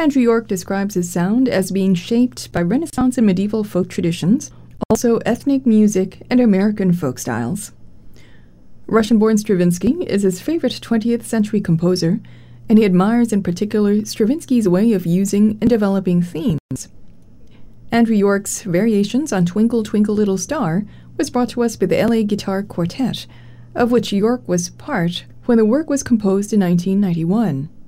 Andrew York describes his sound as being shaped by Renaissance and medieval folk traditions, also ethnic music and American folk styles. Russian-born Stravinsky is his favorite 20th century composer, and he admires in particular Stravinsky's way of using and developing themes. Andrew York's Variations on Twinkle, Twinkle, Little Star was brought to us by the LA Guitar Quartet, of which York was part when the work was composed in 1991.